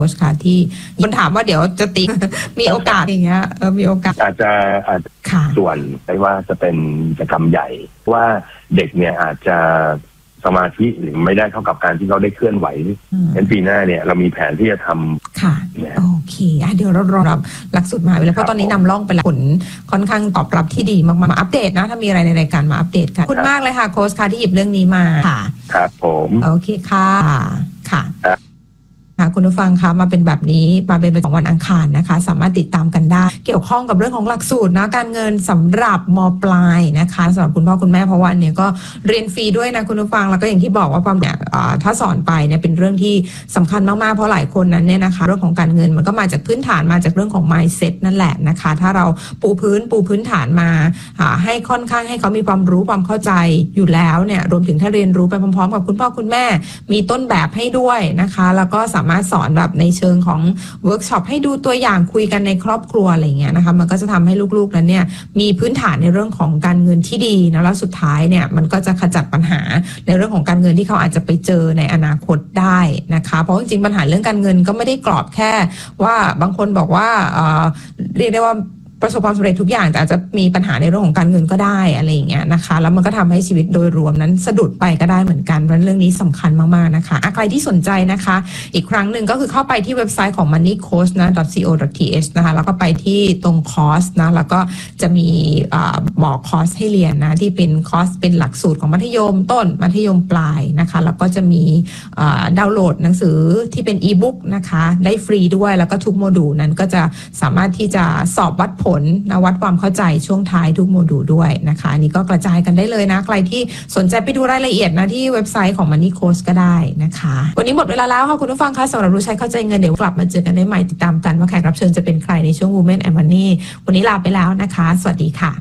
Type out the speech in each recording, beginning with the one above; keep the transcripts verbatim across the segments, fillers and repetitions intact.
ค้ชค่ะที่คนถามว่าเดี๋ยวจะติมีโอกาสอย่างเงี้ยเออมีโอกาสอาจจะอาจจะส่วนไม่ว่าจะเป็นกิจกรรมใหญ่ว่าเด็กเนี่ยอาจจะสมาธิหรือไม่ได้เท่ากับการที่เขาได้เคลื่อนไหวงั้นปีหน้าเนี่ยเรามีแผนที่จะทำค่ะโอเคเดี๋ยวเรารอรับหลักสูตรมาไปแล้วเพราะตอนนี้นำร่องไปแล้วผลค่อนข้างตอบรับที่ดีมากมาอัปเดตนะถ้ามีอะไรในรายการมาอัปเดตกันขอบคุณมากเลยค่ะโค้ชค่ะที่หยิบเรื่องนี้มาค่ะครับผมโอเคค่ะค่ะคุณผู้ฟังคะมาเป็นแบบนี้มาเป็นเป็นของวันอังคารนะคะสามารถติดตามกันได้เกี่ยวข้องกับเรื่องของหลักสูตรนะการเงินสำหรับม.ปลายนะคะสำหรับคุณพ่อคุณแม่เพราะว่าอันนี้ก็เรียนฟรีด้วยนะคุณผู้ฟังแล้วก็อย่างที่บอกว่าความเนี่ยถ้าสอนไปเนี่ยเป็นเรื่องที่สำคัญมากๆเพราะหลายคนนั้นเนี่ยนะคะเรื่องของการเงินมันก็มาจากพื้นฐานมาจากเรื่องของ mindset นั่นแหละนะคะถ้าเราปูพื้นปูพื้นฐานมาให้ค่อนข้างให้เขามีความรู้ความเข้าใจอยู่แล้วเนี่ยรวมถึงถ้าเรียนรู้ไปพร้อมๆกับคุณพ่อคุณแม่มีต้นแบบให้ด้วยนะคะแล้วก็สามารถสอนแบบในเชิงของเวิร์กช็อปให้ดูตัวอย่างคุยกันในครอบครัวอะไรเงี้ยนะคะมันก็จะทำให้ลูกๆนั้นเนี่ยมีพื้นฐานในเรื่องของการเงินที่ดีนะแล้วสุดท้ายเนี่ยมันก็จะขจัดปัญหาในเรื่องของการเงินที่เขาอาจจะไปเจอในอนาคตได้นะคะเพราะจริงๆปัญหาเรื่องการเงินก็ไม่ได้กรอบแค่ว่าบางคนบอกว่าเอ่อเรียกได้ว่าประสบความสำเร็จทุกอย่างแต่อาจจะมีปัญหาในเรื่องของการเงินก็ได้อะไรอย่างเงี้ยนะคะแล้วมันก็ทำให้ชีวิตโดยรวมนั้นสะดุดไปก็ได้เหมือนกันเพราะเรื่องนี้สำคัญมากๆนะคะใครที่สนใจนะคะอีกครั้งหนึ่งก็คือเข้าไปที่เว็บไซต์ของ money coach นะ .co.th นะคะแล้วก็ไปที่ตรงคอร์สนะแล้วก็จะมีบอกคอร์สให้เรียนนะที่เป็นคอร์สเป็นหลักสูตรของมัธยมต้นมัธยมปลายนะคะแล้วก็จะมีดาวน์โหลดหนังสือที่เป็นอีบุ๊กนะคะได้ฟรีด้วยแล้วก็ทุกโมดูลนั้นก็จะสามารถที่จะสอบวัดผลนะวัดความเข้าใจช่วงท้ายทุกโมดูลด้วยนะคะอันนี้ก็กระจายกันได้เลยนะใครที่สนใจไปดูรายละเอียดนะที่เว็บไซต์ของ Money Coach ก็ได้นะคะวันนี้หมดเวลาแล้วค่ะคุณผู้ฟังคะสำหรับรู้ใช้เข้าใจเงินเดี๋ยวกลับมาเจอกันได้ใหม่ติดตามกันว่าแขกรับเชิญจะเป็นใครในช่วง Women and Money วันนี้ลาไปแล้วนะคะสวัสดีค่ะ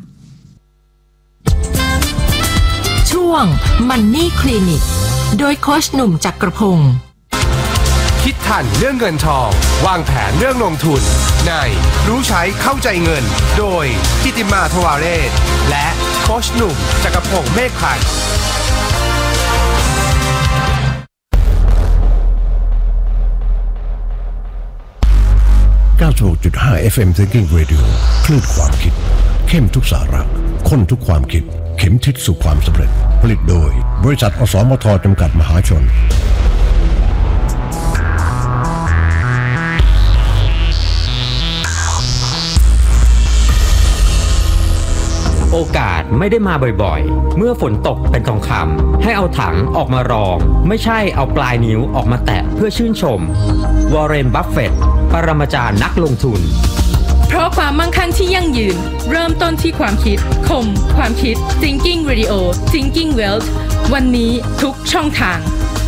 ช่วง Money Clinic โดยโค้ชหนุ่มจักรพงศ์คิดทันเรื่องเงินทองวางแผนเรื่องลงทุนในรู้ใช้เข้าใจเงินโดยกิติมาทวาเรศและโค้ชหนุ่มจักรพงศ์เมฆพันธ์เก้าสิบหกจุดห้า เอฟ เอ็ม Thinking Radio คลื่นความคิดเข้มทุกสาระข้นทุกความคิดเข็มทิศสู่ความสำเร็จผลิตโดยบริษัทอสมทจำกัดมหาชนโอกาสไม่ได้มาบ่อยๆเมื่อฝนตกเป็นทองคำให้เอาถังออกมารองไม่ใช่เอาปลายนิ้วออกมาแตะเพื่อชื่นชมวอร์เรน บัฟเฟตต์ปรมาจารย์นักลงทุนเพราะความมั่งคั่งที่ยั่งยืนเริ่มต้นที่ความคิดคมความคิด Thinking Radio Thinking Wealth วันนี้ทุกช่องทาง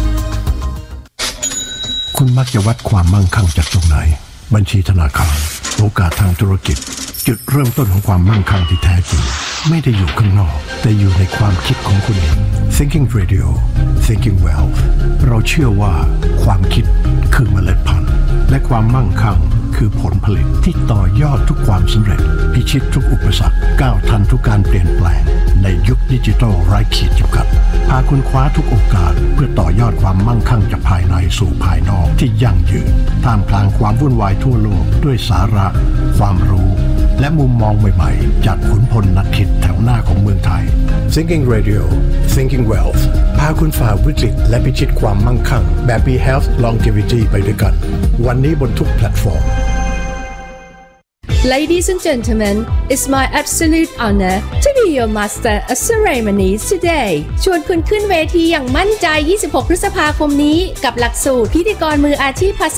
คุณมักจะวัดความมั่งคั่งจากตรงไหนบัญชีธนาคารโอกาสทางธุรกิจจุดเริ่มต้นของความมั่งคั่งที่แท้จริงไม่ได้อยู่ข้างนอกแต่อยู่ในความคิดของคุณเอง Thinking Radio Thinking Wealth เราเชื่อว่าความคิดคือเมล็ดพันธุ์และความมั่งคั่งคือผลผลิตที่ต่อยอดทุกความสำเร็จพิชิตทุกอุปสรรคก้าวทันทุกการเปลี่ยนแปลงในยุคดิจิทัลไร้ขีดจำกัดพาคุณคว้าทุกโอกาสเพื่อต่อยอดความมั่งคั่งจากภายในสู่ภายนอกที่ยั่งยืนท่ามกลางความวุ่นวายทั่วโลกด้วยสาระความรู้และมุมมองใหม่ๆจากขุนพลนักคิดแถวหน้าของเมืองไทย Thinking Radio Thinking Wealth พาคุณฝ่าวิกฤตและพิชิตความมั่งคั่งแบบ Be Health Longevity ไปด้วยกันวันนี้บนทุกแพลตฟอร์ม Ladies and gentlemen, it's my absolute honor to be your master of ceremonies today. ชวนคุณขึ้นเวทีอย่างมั่นใจยี่สิบหกพฤษภาคมนี้กับหลักสูตรพิธีกรมืออาชีพภาษา